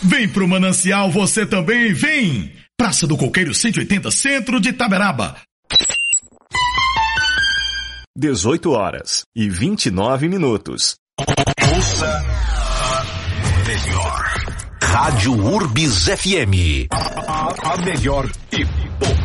Vem pro Manancial, você também vem! Praça do Coqueiro 180, centro de Itaberaba. 18h29. Ouça a melhor. Rádio Urbis FM. A melhor e